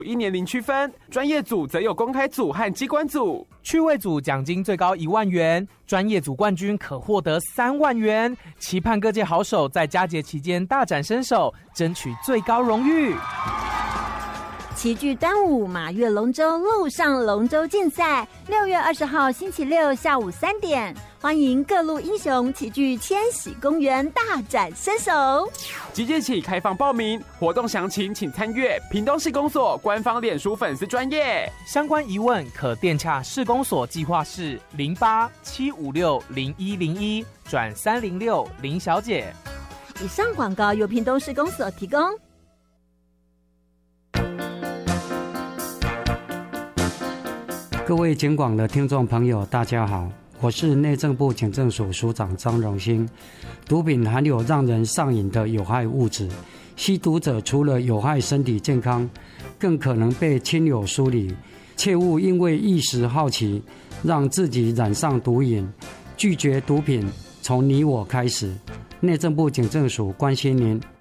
1年0区分，专业组则有公开组和机关组。 趣味组奖金最高1万元，专业组冠军可获得3万元。期盼各界好手在佳节期间大展身手，争取最高荣誉。 齐聚端午，马跃龙舟，陆上龙舟竞赛，6月20号星期六下午3点，欢迎各路英雄齐聚千禧公园大展身手。 即日起开放报名，活动详情请参阅屏东市公所官方脸书粉丝专页。 相关疑问可电洽市公所计划室0875601101转306林小姐。 以上广告由屏东市公所提供。 各位警广的听众朋友，大家好，我是内政部警政署署长张荣兴。毒品含有让人上瘾的有害物质，吸毒者除了有害身体健康，更可能被亲友疏离。切勿因为一时好奇，让自己染上毒瘾。拒绝毒品，从你我开始。内政部警政署关心您。